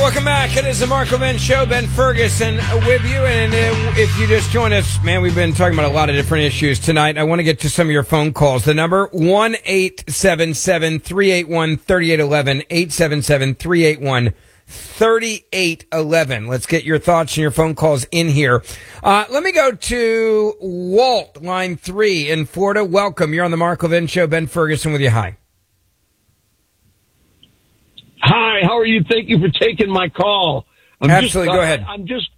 welcome back. It is the Mark Levin Show. Ben Ferguson with you. And if you just joined us, man, we've been talking about a lot of different issues tonight. I want to get to some of your phone calls. The number, 1-877-381-3811, 877-381-3811. Let's get your thoughts and your phone calls in here. Let me go to Walt, line 3 in Florida. Welcome. You're on the Mark Levin Show. Ben Ferguson with you. Hi. Hi, how are you? Thank you for taking my call. Absolutely, go ahead.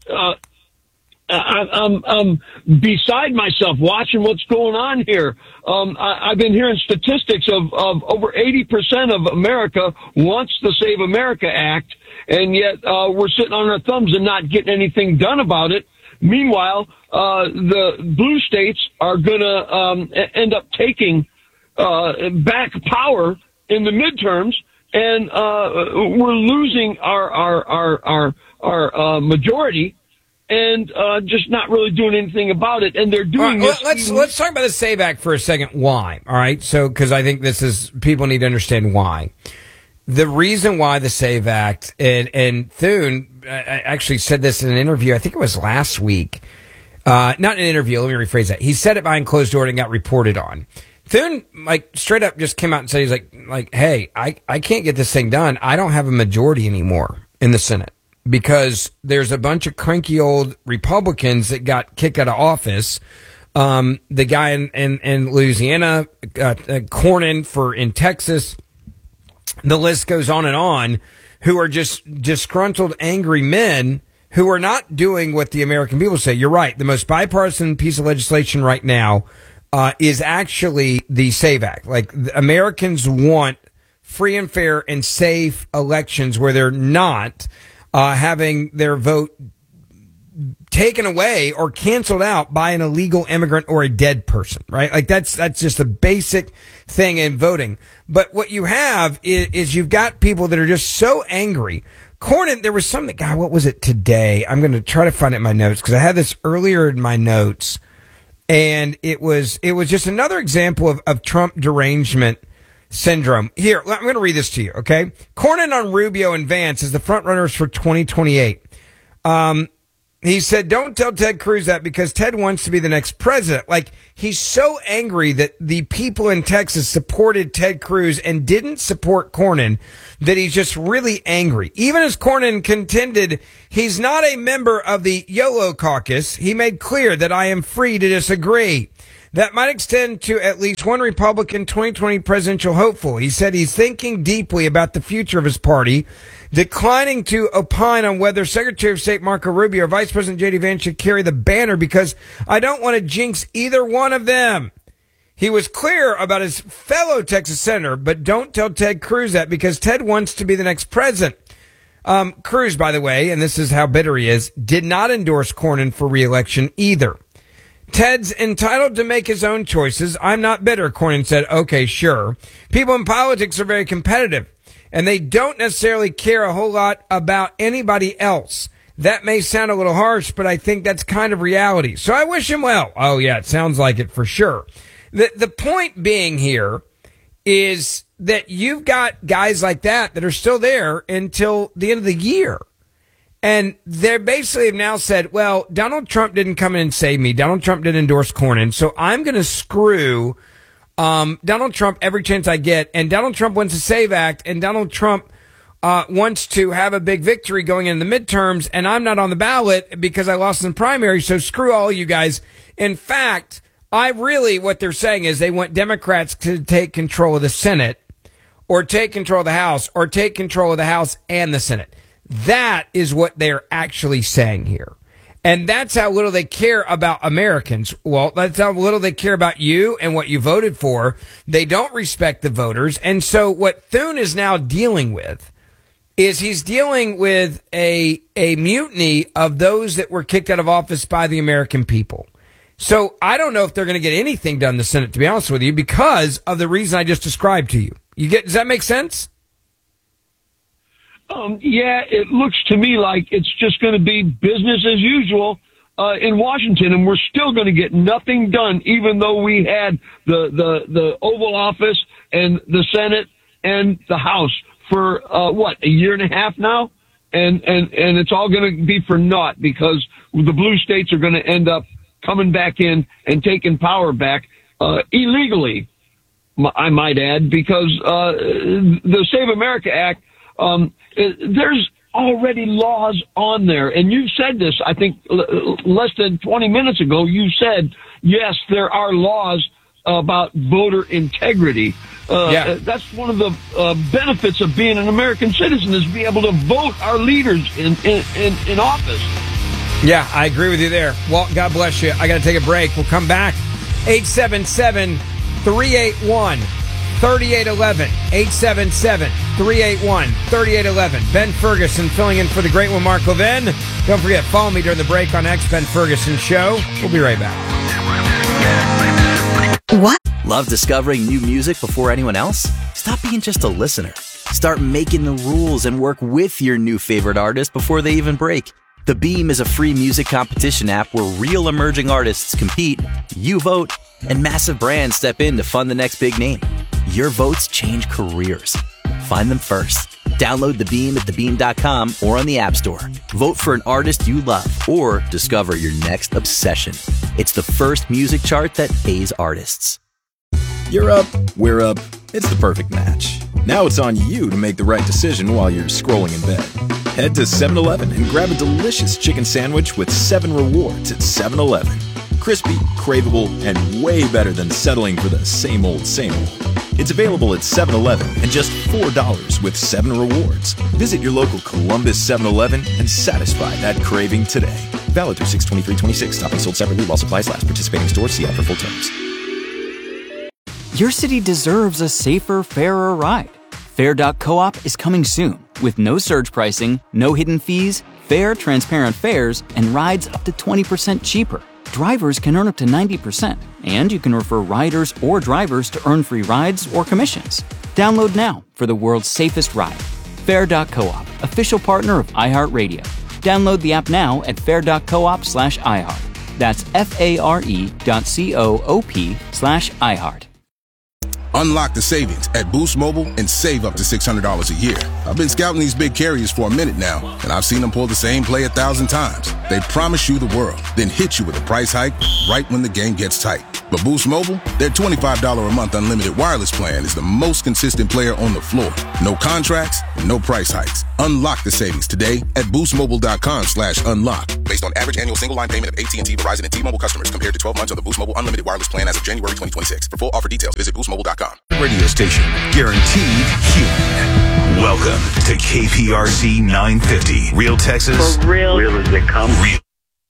I'm beside myself watching what's going on here. I've been hearing statistics of over 80% of America wants the Save America Act, and yet we're sitting on our thumbs and not getting anything done about it. Meanwhile, the blue states are going to end up taking back power in the midterms. And we're losing our majority, and just not really doing anything about it. And they're doing this. Let's talk about the Save Act for a second. Why? All right. So, because I think people need to understand why. The reason why the Save Act, and Thune actually said this in an interview. I think it was last week. Not an interview. Let me rephrase that. He said it behind closed door and got reported on. Thune, straight up just came out and said, he's like, hey, I can't get this thing done. I don't have a majority anymore in the Senate because there's a bunch of cranky old Republicans that got kicked out of office. The guy in Louisiana, Cornyn in Texas, the list goes on, who are just disgruntled, angry men who are not doing what the American people say. You're right. The most bipartisan piece of legislation right now is actually the SAVE Act. Americans want free and fair and safe elections where they're not having their vote taken away or canceled out by an illegal immigrant or a dead person, right? That's just a basic thing in voting. But what you have is you've got people that are just so angry. Cornyn, there was something, God, what was it today? I'm going to try to find it in my notes because I had this earlier in my notes. And it was just another example of Trump derangement syndrome. Here, I'm going to read this to you, okay? Cornyn on Rubio and Vance as the front runners for 2028. He said, don't tell Ted Cruz that because Ted wants to be the next president. He's so angry that the people in Texas supported Ted Cruz and didn't support Cornyn that he's just really angry. Even as Cornyn contended he's not a member of the YOLO caucus, he made clear that I am free to disagree. That might extend to at least one Republican 2020 presidential hopeful. He said he's thinking deeply about the future of his party, declining to opine on whether Secretary of State Marco Rubio or Vice President J.D. Vance should carry the banner because I don't want to jinx either one of them. He was clear about his fellow Texas senator, but don't tell Ted Cruz that because Ted wants to be the next president. Cruz, by the way, and this is how bitter he is, did not endorse Cornyn for re-election either. Ted's entitled to make his own choices. I'm not bitter, Cornyn said. Okay, sure. People in politics are very competitive, and they don't necessarily care a whole lot about anybody else. That may sound a little harsh, but I think that's kind of reality. So I wish him well. Oh, yeah, it sounds like it for sure. The point being here is that you've got guys like that are still there until the end of the year. And they basically have now said, well, Donald Trump didn't come in and save me. Donald Trump didn't endorse Cornyn. So I'm going to screw Donald Trump every chance I get. And Donald Trump wants a SAVE Act. And Donald Trump wants to have a big victory going in the midterms. And I'm not on the ballot because I lost in the primary. So screw all you guys. In fact, what they're saying is they want Democrats to take control of the Senate or take control of the House or take control of the House and the Senate. That is what they're actually saying here. And that's how little they care about Americans. Well, that's how little they care about you and what you voted for. They don't respect the voters. And so what Thune is now dealing with is he's dealing with a mutiny of those that were kicked out of office by the American people. So I don't know if they're going to get anything done in the Senate, to be honest with you, because of the reason I just described to you. Does that make sense? Yeah, it looks to me like it's just going to be business as usual in Washington, and we're still going to get nothing done, even though we had the Oval Office and the Senate and the House for, a year and a half now? and it's all going to be for naught because the blue states are going to end up coming back in and taking power back illegally, I might add, because the Save America Act, there's already laws on there. And you said this, I think, less than 20 minutes ago. You said, yes, there are laws about voter integrity. That's one of the benefits of being an American citizen, is be able to vote our leaders in office. Yeah, I agree with you there. Walt, God bless you. I got to take a break. We'll come back. 877-381-3811. 877-381-3811. Ben Ferguson filling in for the great one, Mark Levin. Don't forget, follow me during the break on X Ben Ferguson Show. We'll be right back. What? Love discovering new music before anyone else? Stop being just a listener. Start making the rules and work with your new favorite artist before they even break. The Beam is a free music competition app where real emerging artists compete, you vote, and massive brands step in to fund the next big name. Your votes change careers. Find them first. Download The Beam at thebeam.com or on the App Store. Vote for an artist you love or discover your next obsession. It's the first music chart that pays artists. You're up, we're up. It's the perfect match. Now it's on you to make the right decision while you're scrolling in bed. Head to 7-Eleven and grab a delicious chicken sandwich with 7 rewards at 7-Eleven. Crispy, craveable, and way better than settling for the same old, same old. It's available at 7-Eleven and just $4 with 7 rewards. Visit your local Columbus 7-Eleven and satisfy that craving today. Valid through 6/23/26. Toppings sold separately while supplies last. Participating stores. See app for full terms. Your city deserves a safer, fairer ride. Fair.coop is coming soon with no surge pricing, no hidden fees, fair, transparent fares, and rides up to 20% cheaper. Drivers can earn up to 90%, and you can refer riders or drivers to earn free rides or commissions. Download now for the world's safest ride. Fair.coop, official partner of iHeartRadio. Download the app now at fair.coop/iHeart. That's FARE.coop/iHeart. Unlock the savings at Boost Mobile and save up to $600 a year. I've been scouting these big carriers for a minute now, and I've seen them pull the same play 1,000 times. They promise you the world, then hit you with a price hike right when the game gets tight. But Boost Mobile, their $25 a month unlimited wireless plan is the most consistent player on the floor. No contracts, no price hikes. Unlock the savings today at boostmobile.com/unlock. Based on average annual single line payment of AT&T, Verizon, and T-Mobile customers compared to 12 months on the Boost Mobile unlimited wireless plan as of January 2026. For full offer details, visit boostmobile.com. Radio station, guaranteed human. Welcome to KPRC 950. Real Texas. For real. Real as they come. Real.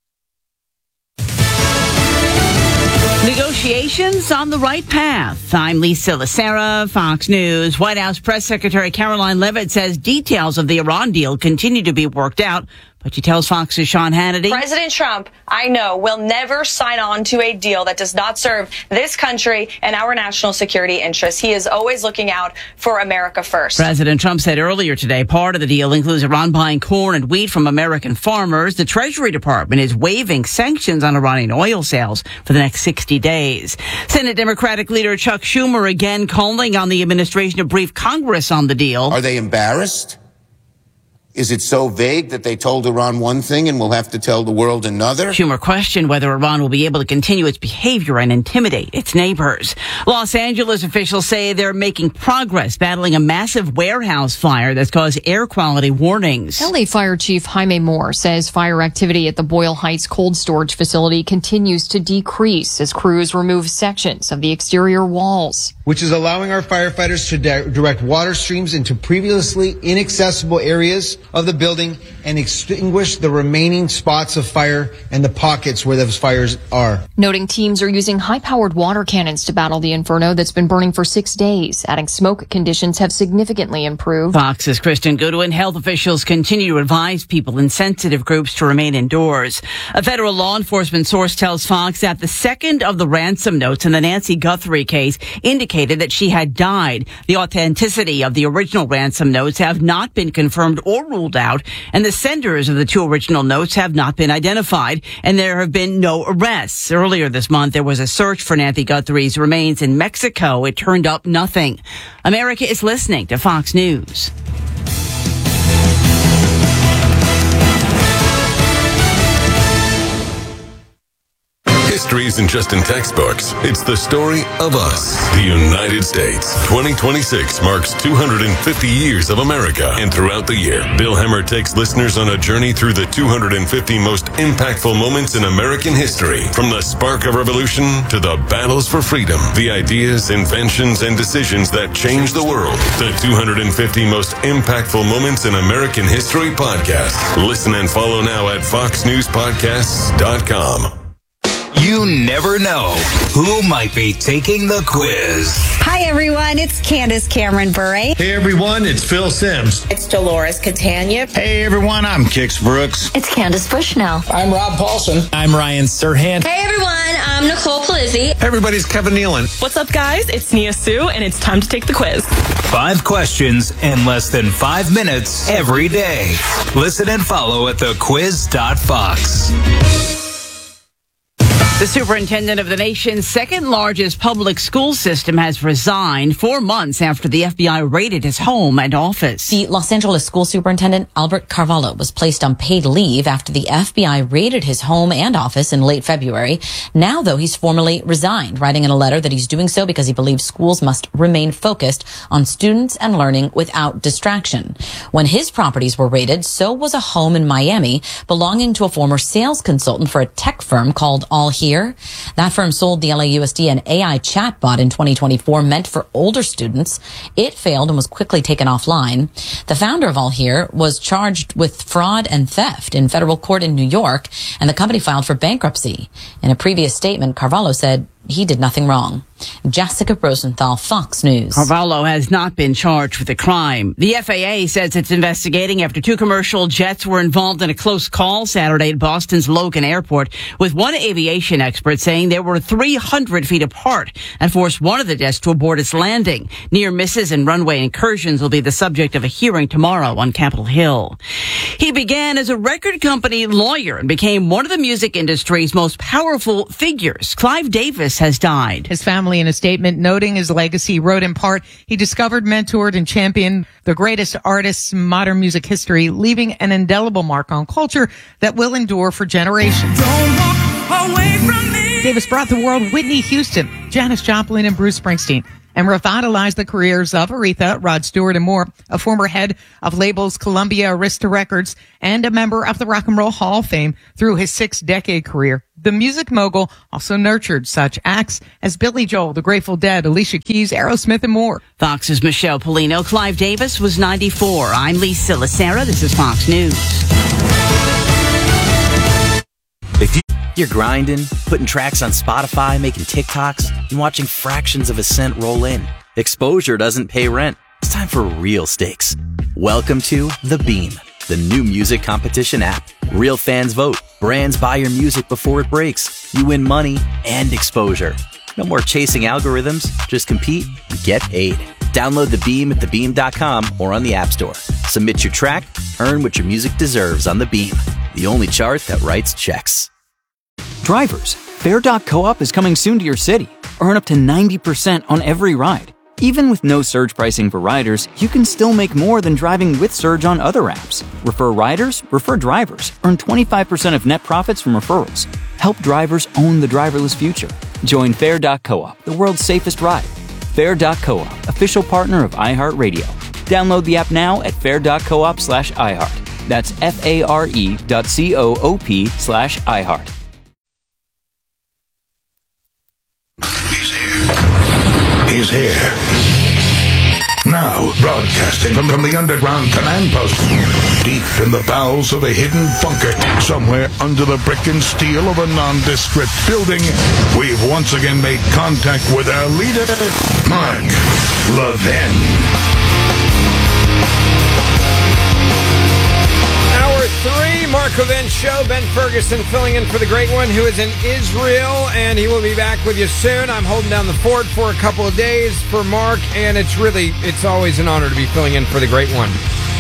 Negotiations on the right path. I'm Lisa Lacera, Fox News. White House Press Secretary Caroline Leavitt says details of the Iran deal continue to be worked out, but she tells Fox's Sean Hannity, President Trump, I know, will never sign on to a deal that does not serve this country and our national security interests. He is always looking out for America first. President Trump said earlier today part of the deal includes Iran buying corn and wheat from American farmers. The Treasury Department is waiving sanctions on Iranian oil sales for the next 60 days. Senate Democratic leader Chuck Schumer again calling on the administration to brief Congress on the deal. Are they embarrassed? Is it so vague that they told Iran one thing and will have to tell the world another? Schumer questioned whether Iran will be able to continue its behavior and intimidate its neighbors. Los Angeles officials say they're making progress battling a massive warehouse fire that's caused air quality warnings. LA Fire Chief Jaime Moore says fire activity at the Boyle Heights cold storage facility continues to decrease as crews remove sections of the exterior walls, which is allowing our firefighters to direct water streams into previously inaccessible areas of the building and extinguish the remaining spots of fire and the pockets where those fires are. Noting teams are using high-powered water cannons to battle the inferno that's been burning for 6 days, adding smoke conditions have significantly improved. Fox's Kristen Goodwin. Health officials continue to advise people in sensitive groups to remain indoors. A federal law enforcement source tells Fox that the second of the ransom notes in the Nancy Guthrie case indicated that she had died. The authenticity of the original ransom notes have not been confirmed or ruled out, and the senders of the 2 original notes have not been identified, and there have been no arrests. Earlier this month, there was a search for Nancy Guthrie's remains in Mexico. It turned up nothing. America is listening to Fox News. history isn't just in textbooks. It's the story of us, the United States. 2026 marks 250 years of America. And throughout the year, Bill Hemmer takes listeners on a journey through the 250 most impactful moments in American history. From the spark of revolution to the battles for freedom, the ideas, inventions, and decisions that changed the world. The 250 most impactful moments in American history podcast. Listen and follow now at foxnewspodcasts.com. You never know who might be taking the quiz. Hi, everyone. It's Candace Cameron Bure. Hey, everyone. It's Phil Sims. It's Dolores Catania. Hey, everyone. I'm Kix Brooks. It's Candace Bushnell. I'm Rob Paulson. I'm Ryan Serhant. Hey, everyone. I'm Nicole Palizzi. Everybody's Kevin Nealon. What's up, guys? It's Nia Sue, and it's time to take the quiz. 5 questions in less than 5 minutes every day. Listen and follow at thequiz.fox. The superintendent of the nation's second largest public school system has resigned 4 months after the FBI raided his home and office. The Los Angeles school superintendent, Albert Carvalho, was placed on paid leave after the FBI raided his home and office in late February. Now, though, he's formally resigned, writing in a letter that he's doing so because he believes schools must remain focused on students and learning without distraction. When his properties were raided, so was a home in Miami belonging to a former sales consultant for a tech firm called All Here. That firm sold the LAUSD an AI chatbot in 2024 meant for older students. It failed and was quickly taken offline. The founder of All Here was charged with fraud and theft in federal court in New York, and the company filed for bankruptcy. In a previous statement, Carvalho said he did nothing wrong. Jessica Rosenthal, Fox News. Carvalho has not been charged with a crime. The FAA says it's investigating after 2 commercial jets were involved in a close call Saturday at Boston's Logan Airport, with one aviation expert saying they were 300 feet apart and forced one of the jets to abort its landing. Near misses and runway incursions will be the subject of a hearing tomorrow on Capitol Hill. He began as a record company lawyer and became one of the music industry's most powerful figures. Clive Davis has died. His family in a statement noting his legacy wrote in part, he discovered, mentored, and championed the greatest artists in modern music history, leaving an indelible mark on culture that will endure for generations. Don't walk away from me. Davis brought the world Whitney Houston, Janis Joplin, and Bruce Springsteen, and revitalized the careers of Aretha, Rod Stewart, and more. A former head of labels Columbia Arista Records and a member of the Rock and Roll Hall of Fame through his 6-decade career. The music mogul also nurtured such acts as Billy Joel, The Grateful Dead, Alicia Keys, Aerosmith, and more. Fox's Michelle Polino. Clive Davis was 94. I'm Lisa Lacera. This is Fox News. If you're grinding, putting tracks on Spotify, making TikToks, and watching fractions of a cent roll in, exposure doesn't pay rent. It's time for real stakes. Welcome to The Beam, the new music competition app. Real fans vote. Brands buy your music before it breaks. You win money and exposure. No more chasing algorithms. Just compete and get paid. Download The Beam at thebeam.com or on the App Store. Submit your track, earn what your music deserves on The Beam, the only chart that writes checks. Drivers, Fare.coop is coming soon to your city. Earn up to 90% on every ride. Even with no surge pricing for riders, you can still make more than driving with Surge on other apps. Refer riders, refer drivers. Earn 25% of net profits from referrals. Help drivers own the driverless future. Join Fare.coop, the world's safest ride. Fare.coop, official partner of iHeartRadio. Download the app now at fare.coop/iHeart. That's FARE.coop/iHeart. He's here. Now, broadcasting from the underground command post, deep in the bowels of a hidden bunker, somewhere under the brick and steel of a nondescript building, we've once again made contact with our leader, Mark Levin. Hour 3, Mark Levin Show. Ben Ferguson filling in for the great one who is in Israel, and he will be back with you soon. I'm holding down the fort for a couple of days for Mark, and it's always an honor to be filling in for the great one.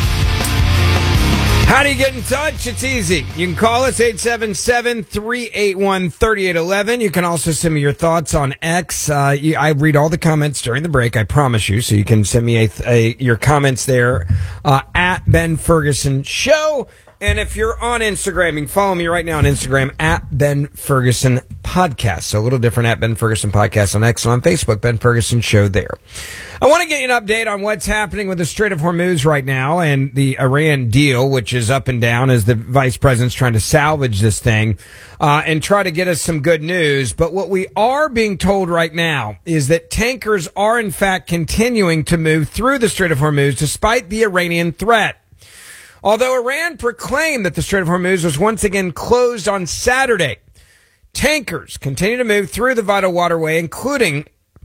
How do you get in touch? It's easy. You can call us 877-381-3811. You can also send me your thoughts on X. I read all the comments during the break, I promise you. So you can send me your comments there at Ben Ferguson Show. And if you're on Instagram, you can follow me right now on Instagram at Ben Ferguson Podcast. So a little different at Ben Ferguson Podcast on X, and on Facebook, Ben Ferguson Show there. I want to get you an update on what's happening with the Strait of Hormuz right now and the Iran deal, which is up and down as the vice president's trying to salvage this thing and try to get us some good news. But what we are being told right now is that tankers are in fact continuing to move through the Strait of Hormuz despite the Iranian threat. Although Iran proclaimed that the Strait of Hormuz was once again closed on Saturday, tankers continue to move through the vital waterway, including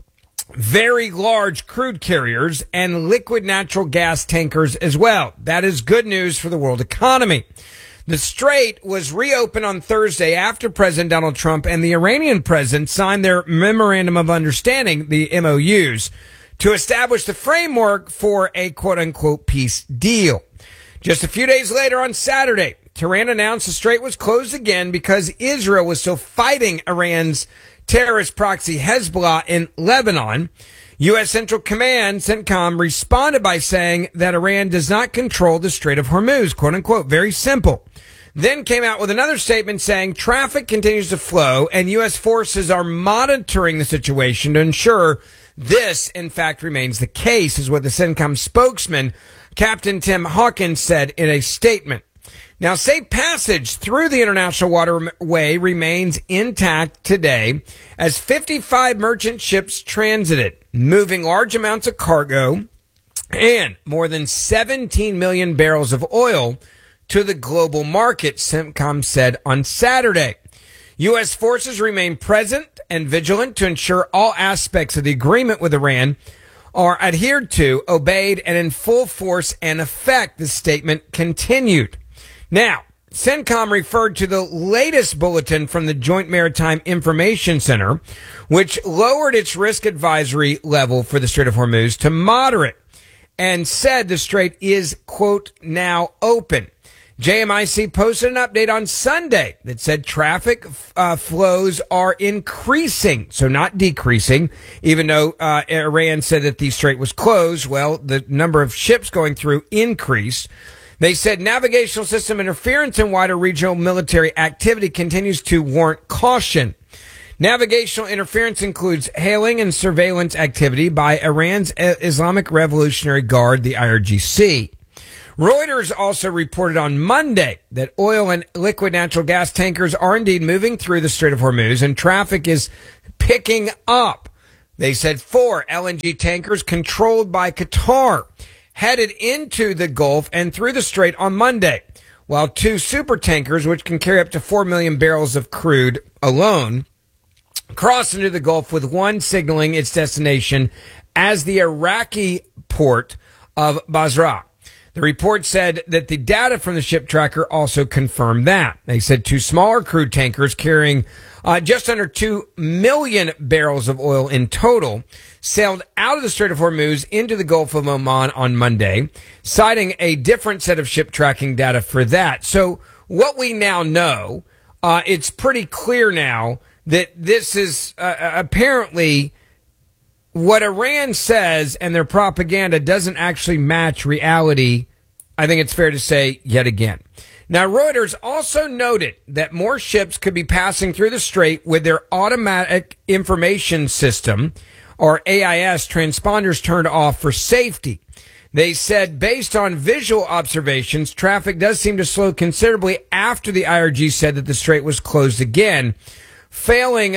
very large crude carriers and liquid natural gas tankers as well. That is good news for the world economy. The strait was reopened on Thursday after President Donald Trump and the Iranian president signed their Memorandum of Understanding, the MOUs, to establish the framework for a quote-unquote peace deal. Just a few days later on Saturday, Tehran announced the strait was closed again because Israel was still fighting Iran's terrorist proxy Hezbollah in Lebanon. U.S. Central Command, CENTCOM, responded by saying that Iran does not control the Strait of Hormuz, quote unquote. Very simple. Then came out with another statement saying traffic continues to flow and U.S. forces are monitoring the situation to ensure this, in fact, remains the case, is what the CENTCOM spokesman, Captain Tim Hawkins, said in a statement. Now, safe passage through the international waterway remains intact today as 55 merchant ships transited, moving large amounts of cargo and more than 17 million barrels of oil to the global market, CENTCOM said on Saturday. U.S. forces remain present and vigilant to ensure all aspects of the agreement with Iran are adhered to, obeyed, and in full force and effect, the statement continued. Now, CENTCOM referred to the latest bulletin from the Joint Maritime Information Center, which lowered its risk advisory level for the Strait of Hormuz to moderate and said the strait is, quote, now open. JMIC posted an update on Sunday that said traffic flows are increasing, so not decreasing, even though Iran said that the strait was closed. Well, the number of ships going through increased. They said navigational system interference and wider regional military activity continues to warrant caution. Navigational interference includes hailing and surveillance activity by Iran's Islamic Revolutionary Guard, the IRGC. Reuters also reported on Monday that oil and liquid natural gas tankers are indeed moving through the Strait of Hormuz and traffic is picking up. They said 4 LNG tankers controlled by Qatar headed into the Gulf and through the strait on Monday, while 2 super tankers, which can carry up to 4 million barrels of crude alone, crossed into the Gulf, with one signaling its destination as the Iraqi port of Basra. The report said that the data from the ship tracker also confirmed that. They said 2 smaller crude tankers carrying just under 2 million barrels of oil in total sailed out of the Strait of Hormuz into the Gulf of Oman on Monday, citing a different set of ship tracking data for that. So what we now know, it's pretty clear now that this is apparently what Iran says, and their propaganda doesn't actually match reality, I think it's fair to say, yet again. Now, Reuters also noted that more ships could be passing through the strait with their automatic information system, or AIS, transponders turned off for safety. They said, based on visual observations, traffic does seem to slow considerably after the IRG said that the strait was closed again, falling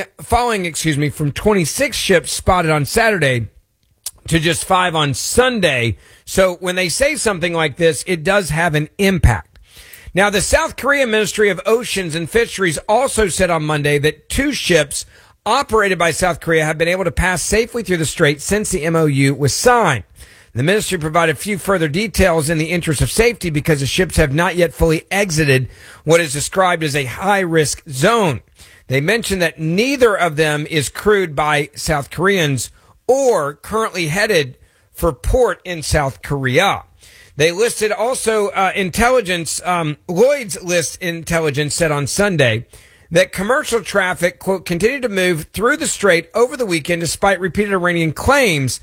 from 26 ships spotted on Saturday to just 5 on Sunday. So when they say something like this, it does have an impact. Now, the South Korea Ministry of Oceans and Fisheries also said on Monday that 2 ships operated by South Korea have been able to pass safely through the strait since the MOU was signed. The ministry provided a few further details in the interest of safety because the ships have not yet fully exited what is described as a high-risk zone. They mentioned that neither of them is crewed by South Koreans or currently headed for port in South Korea. They listed also intelligence. Lloyd's List Intelligence said on Sunday that commercial traffic, quote, continued to move through the strait over the weekend despite repeated Iranian claims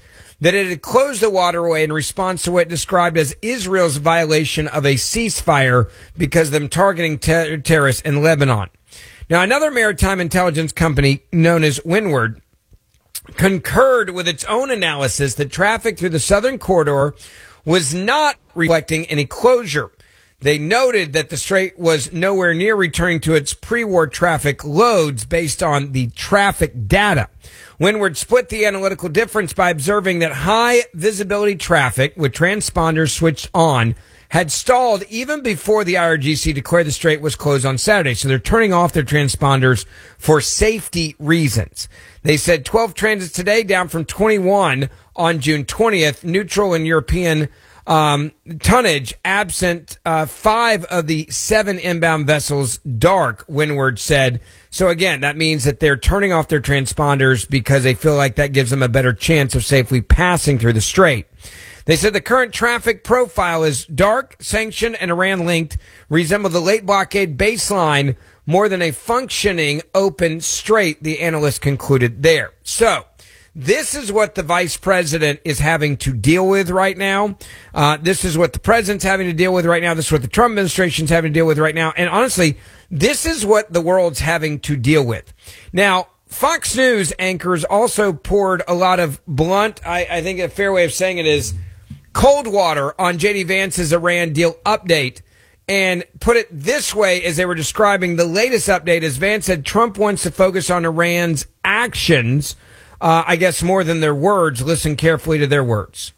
that it had closed the waterway in response to what it described as Israel's violation of a ceasefire because of them targeting terrorists in Lebanon. Now, another maritime intelligence company known as Windward concurred with its own analysis that traffic through the southern corridor was not reflecting any closure. They noted that the strait was nowhere near returning to its pre-war traffic loads based on the traffic data. Windward split the analytical difference by observing that high visibility traffic with transponders switched on had stalled even before the IRGC declared the strait was closed on Saturday. So they're turning off their transponders for safety reasons. They said 12 transits today, down from 21 on June 20th. Neutral and European tonnage absent 5 of the 7 inbound vessels dark, Windward said. So again, that means that they're turning off their transponders because they feel like that gives them a better chance of safely passing through the strait. They said the current traffic profile is dark, sanctioned, and Iran-linked, resemble the late blockade baseline more than a functioning open strait, the analyst concluded there. So, this is what the vice president is having to deal with right now. This is what the president's having to deal with right now. This is what the Trump administration's having to deal with right now. And honestly, this is what the world's having to deal with. Now, Fox News anchors also poured a lot of blunt, I think a fair way of saying it is, cold water on J.D. Vance's Iran deal update, and put it this way as they were describing the latest update. As Vance said, Trump wants to focus on Iran's actions, I guess more than their words. Listen carefully to their words.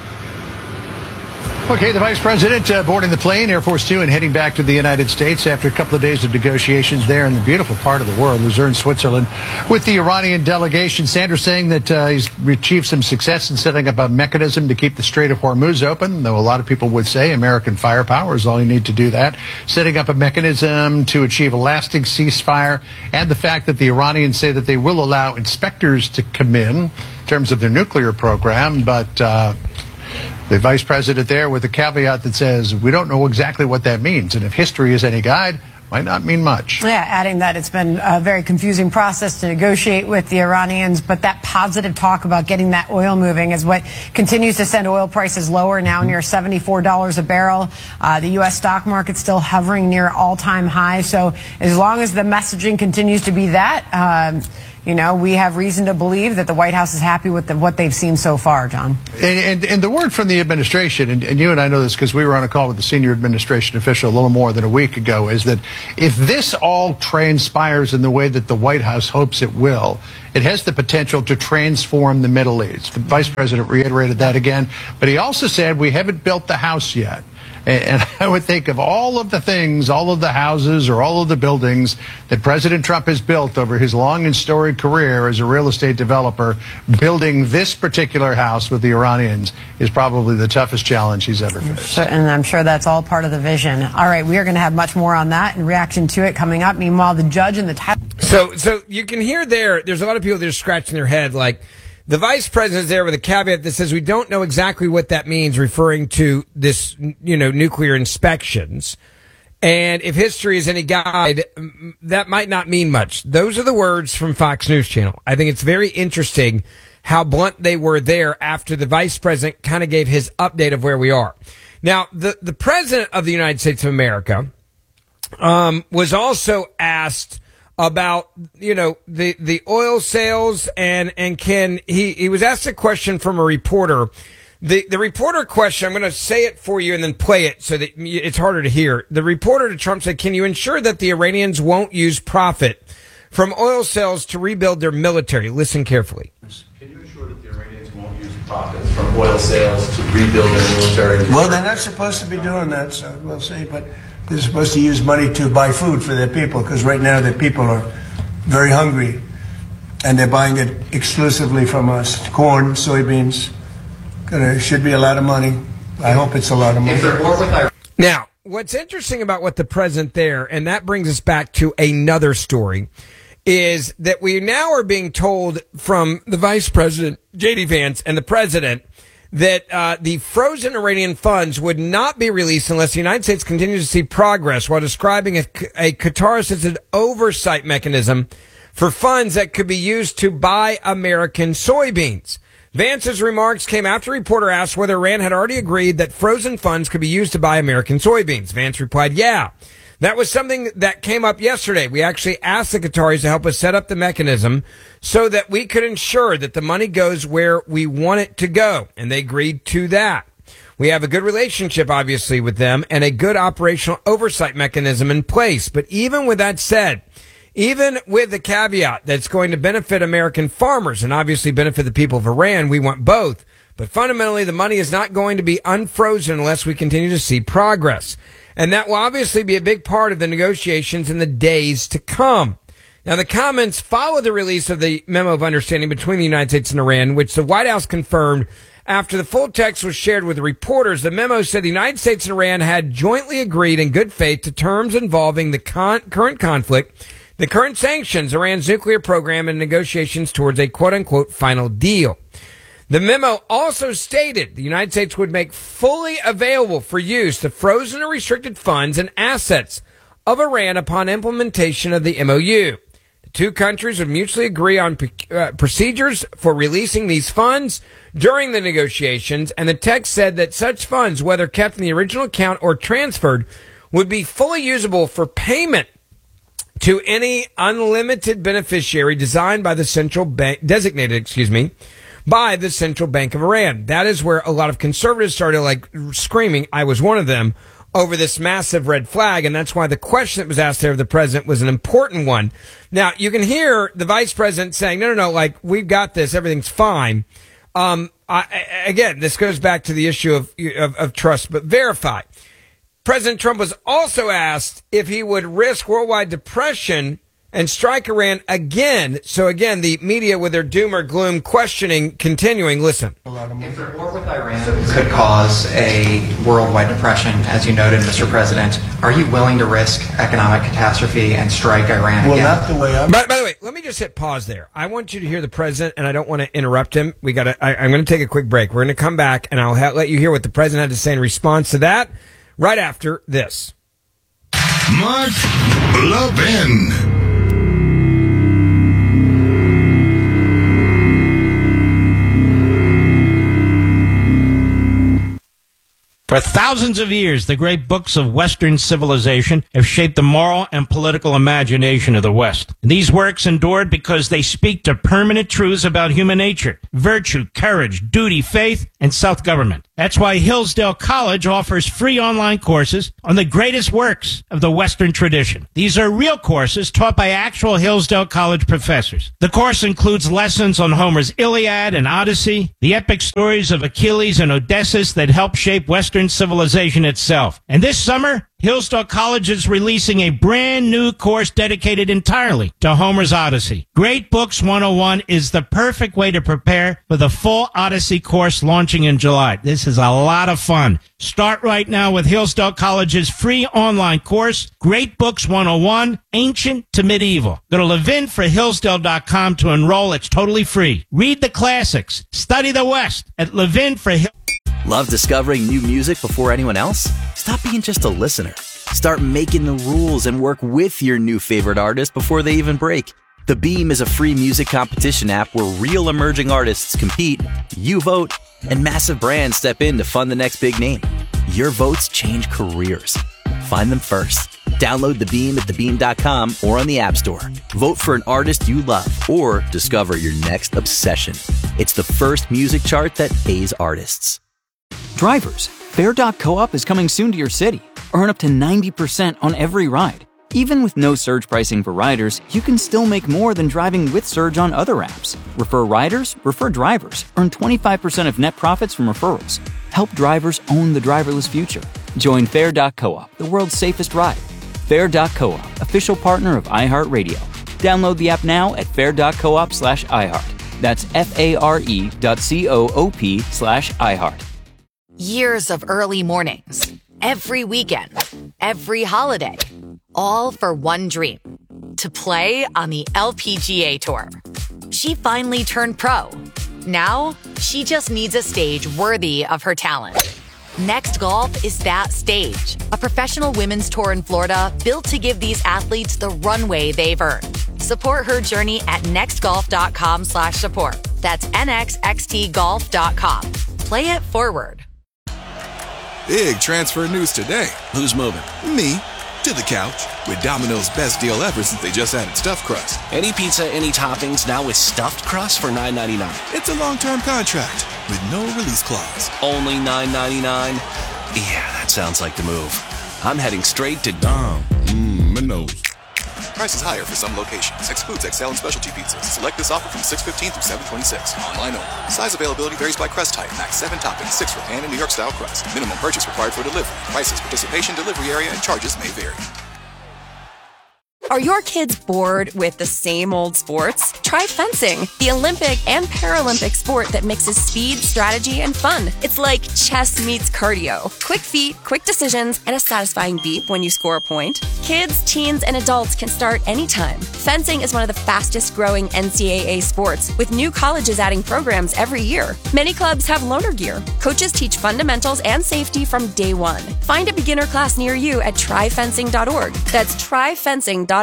Okay, the vice president boarding the plane, Air Force Two, and heading back to the United States after a couple of days of negotiations there in the beautiful part of the world, Luzerne, Switzerland, with the Iranian delegation. Sanders saying that he's achieved some success in setting up a mechanism to keep the Strait of Hormuz open, though a lot of people would say American firepower is all you need to do that. Setting up a mechanism to achieve a lasting ceasefire, and the fact that the Iranians say that they will allow inspectors to come in terms of their nuclear program, but the vice president there with a caveat that says we don't know exactly what that means. And if history is any guide, might not mean much. Yeah, adding that it's been a very confusing process to negotiate with the Iranians, but that positive talk about getting that oil moving is what continues to send oil prices lower, now near $74 a barrel. The U.S. stock market still hovering near all-time highs. So as long as the messaging continues to be that, we have reason to believe that the White House is happy with what they've seen so far, John. And the word from the administration, and you and I know this because we were on a call with the senior administration official a little more than a week ago, is that if this all transpires in the way that the White House hopes it will, it has the potential to transform the Middle East. The vice president reiterated that again, but he also said we haven't built the house yet. And I would think of all of the things, all of the houses or all of the buildings that President Trump has built over his long and storied career as a real estate developer, building this particular house with the Iranians is probably the toughest challenge he's ever faced. And I'm sure that's all part of the vision. All right, we are going to have much more on that in reaction to it coming up. Meanwhile, the judge in the So you can hear there's a lot of people that are scratching their head like, the vice president is there with a caveat that says we don't know exactly what that means, referring to this, nuclear inspections. And if history is any guide, that might not mean much. Those are the words from Fox News Channel. I think it's very interesting how blunt they were there after the vice president kind of gave his update of where we are. Now, the president of the United States of America was also asked about, the oil sales and he was asked a question from a reporter. The reporter question, I'm going to say it for you and then play it so that it's harder to hear. The reporter to Trump said, can you ensure that the Iranians won't use profit from oil sales to rebuild their military? Listen carefully. Can you ensure that the Iranians won't use profits from oil sales to rebuild their military? Well, they're not supposed to be doing that, so we'll see, but they're supposed to use money to buy food for their people, because right now their people are very hungry, and they're buying it exclusively from us. Corn, soybeans, should be a lot of money. I hope it's a lot of money. Now, what's interesting about what the president there, and that brings us back to another story, is that we now are being told from the vice president, J.D. Vance, and the president that the frozen Iranian funds would not be released unless the United States continues to see progress, while describing a Qatar-assisted oversight mechanism for funds that could be used to buy American soybeans. Vance's remarks came after a reporter asked whether Iran had already agreed that frozen funds could be used to buy American soybeans. Vance replied, yeah. That was something that came up yesterday. We actually asked the Qataris to help us set up the mechanism so that we could ensure that the money goes where we want it to go. And they agreed to that. We have a good relationship, obviously, with them and a good operational oversight mechanism in place. But even with that said, even with the caveat that's going to benefit American farmers and obviously benefit the people of Iran, we want both. But fundamentally, the money is not going to be unfrozen unless we continue to see progress. And that will obviously be a big part of the negotiations in the days to come. Now, the comments follow the release of the memo of understanding between the United States and Iran, which the White House confirmed after the full text was shared with reporters. The memo said the United States and Iran had jointly agreed in good faith to terms involving the current conflict, the current sanctions, Iran's nuclear program, and negotiations towards a quote-unquote final deal. The memo also stated the United States would make fully available for use the frozen or restricted funds and assets of Iran upon implementation of the MOU. The two countries would mutually agree on procedures for releasing these funds during the negotiations, and the text said that such funds, whether kept in the original account or transferred, would be fully usable for payment to any unlimited beneficiary designated by the central bank of Iran. That is where a lot of conservatives started screaming, I was one of them, over this massive red flag. And that's why the question that was asked there of the president was an important one. Now, you can hear the vice president saying, no, we've got this. Everything's fine. Again, this goes back to the issue of trust, but verify. President Trump was also asked if he would risk worldwide depression and strike Iran again. So again, the media with their doom or gloom questioning continuing. Listen. If the war with Iran could cause a worldwide depression, as you noted, Mr. President, are you willing to risk economic catastrophe and strike Iran again? Well, not the way I'm... By the way, let me just hit pause there. I want you to hear the president, and I don't want to interrupt him. I'm going to take a quick break. We're going to come back, and I'll let you hear what the president had to say in response to that right after this. Mark Levin. For thousands of years, the great books of Western civilization have shaped the moral and political imagination of the West. These works endured because they speak to permanent truths about human nature, virtue, courage, duty, faith, and self-government. That's why Hillsdale College offers free online courses on the greatest works of the Western tradition. These are real courses taught by actual Hillsdale College professors. The course includes lessons on Homer's Iliad and Odyssey, the epic stories of Achilles and Odysseus that helped shape Western civilization itself. And this summer, Hillsdale College is releasing a brand new course dedicated entirely to Homer's Odyssey. Great Books 101 is the perfect way to prepare for the full Odyssey course launching in July. This is a lot of fun. Start right now with Hillsdale College's free online course, Great Books 101, Ancient to Medieval. Go to levinforhillsdale.com to enroll. It's totally free. Read the classics. Study the West at Levin for Hill. Love discovering new music before anyone else? Stop being just a listener. Start making the rules and work with your new favorite artist before they even break. The Beam is a free music competition app where real emerging artists compete, you vote, and massive brands step in to fund the next big name. Your votes change careers. Find them first. Download The Beam at thebeam.com or on the App Store. Vote for an artist you love or discover your next obsession. It's the first music chart that pays artists. Drivers, Fair.coop is coming soon to your city. Earn up to 90% on every ride. Even with no surge pricing for riders, you can still make more than driving with Surge on other apps. Refer riders, refer drivers. Earn 25% of net profits from referrals. Help drivers own the driverless future. Join Fair.coop, the world's safest ride. Fair.coop, official partner of iHeartRadio. Download the app now at fair.coop/iHeart. That's FARE.coop/iHeart. Years of early mornings, every weekend, every holiday, all for one dream, to play on the LPGA Tour. She finally turned pro. Now, she just needs a stage worthy of her talent. Next Golf is that stage, a professional women's tour in Florida built to give these athletes the runway they've earned. Support her journey at nextgolf.com/support. That's nxxtgolf.com. Play it forward. Big transfer news today. Who's moving? Me. To the couch. With Domino's best deal ever since they just added stuffed crust. Any pizza, any toppings, now with stuffed crust for $9.99. It's a long-term contract with no release clause. Only $9.99? Yeah, that sounds like the move. I'm heading straight to Domino's. Prices higher for some locations. Excludes XL and specialty pizzas. Select this offer from 6/15 through 7/26. Online only. Size availability varies by crust type. Max 7 toppings, 6 for pan and New York style crust. Minimum purchase required for delivery. Prices, participation, delivery area, and charges may vary. Are your kids bored with the same old sports? Try fencing, the Olympic and Paralympic sport that mixes speed, strategy, and fun. It's like chess meets cardio. Quick feet, quick decisions, and a satisfying beep when you score a point. Kids, teens, and adults can start anytime. Fencing is one of the fastest growing NCAA sports, with new colleges adding programs every year. Many clubs have loaner gear. Coaches teach fundamentals and safety from day one. Find a beginner class near you at tryfencing.org. That's tryfencing.org.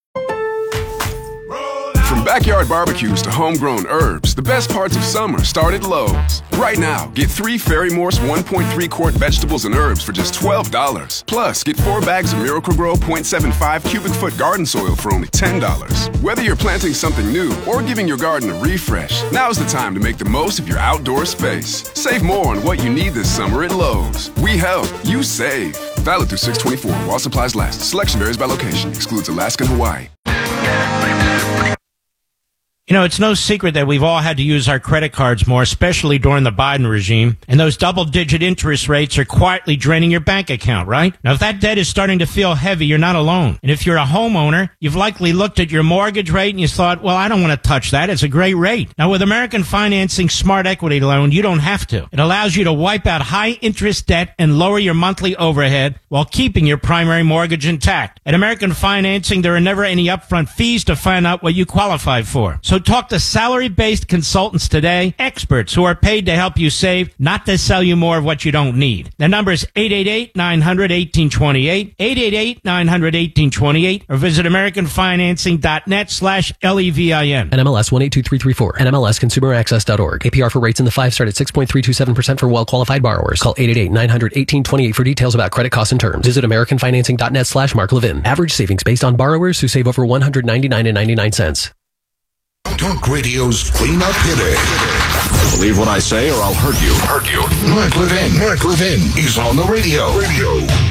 From backyard barbecues to homegrown herbs, the best parts of summer start at Lowe's. Right now, get 3 Ferry Morse 1.3 quart vegetables and herbs for just $12. Plus, get 4 bags of Miracle-Gro 0.75 cubic foot garden soil for only $10. Whether you're planting something new or giving your garden a refresh, now's the time to make the most of your outdoor space. Save more on what you need this summer at Lowe's. We help, you save. Valid through 6/24 while supplies last. Selection varies by location. Excludes Alaska and Hawaii. You know, it's no secret that we've all had to use our credit cards more, especially during the Biden regime. And those double-digit interest rates are quietly draining your bank account, right? Now, if that debt is starting to feel heavy, you're not alone. And if you're a homeowner, you've likely looked at your mortgage rate and you thought, well, I don't want to touch that. It's a great rate. Now, with American Financing Smart Equity Loan, you don't have to. It allows you to wipe out high-interest debt and lower your monthly overhead while keeping your primary mortgage intact. At American Financing, there are never any upfront fees to find out what you qualify for. So talk to salary-based consultants today, experts who are paid to help you save, not to sell you more of what you don't need. The number is 888-900-1828, 888-900-1828, or visit AmericanFinancing.net/LEVIN. NMLS 182334, NMLSConsumerAccess.org. APR for rates in the 5 start at 6.327% for well-qualified borrowers. Call 888-900-1828 for details about credit costs and terms. Visit AmericanFinancing.net/Mark Levin. Average savings based on borrowers who save over $199.99. Talk Radio's cleanup hitter. Believe what I say or I'll hurt you. Mark Levin. Mark Levin. He's on the radio.